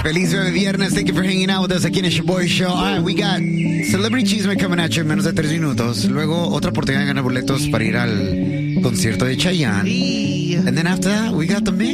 Feliz viernes. Thank you for hanging out with us aquí en el Boy Show. All right, we got Celebrity Chisme coming at you en menos de 3 minutos. Luego, otra oportunidad de ganar boletos para ir al concierto de Chayanne. And then after that, we got the mix.